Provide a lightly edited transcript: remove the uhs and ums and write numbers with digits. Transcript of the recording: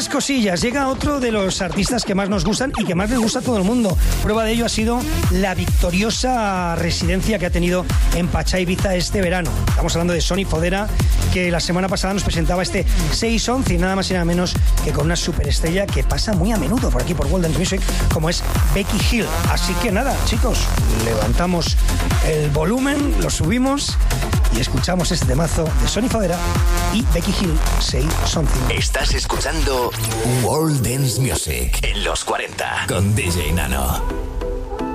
Más cosillas. Llega otro de los artistas que más nos gustan y que más les gusta a todo el mundo. Prueba de ello ha sido la victoriosa residencia que ha tenido en Pachá, Ibiza este verano. Estamos hablando de Sonny Fodera, que la semana pasada nos presentaba este 6-11 y nada más y nada menos que con una superestrella que pasa muy a menudo por aquí por World Dance Music, como es Becky Hill. Así que nada, chicos, levantamos el volumen, lo subimos y escuchamos este temazo de Sonny Fodera y Becky Hill, Say Something. Estás escuchando World Dance Music en los 40 con DJ Nano.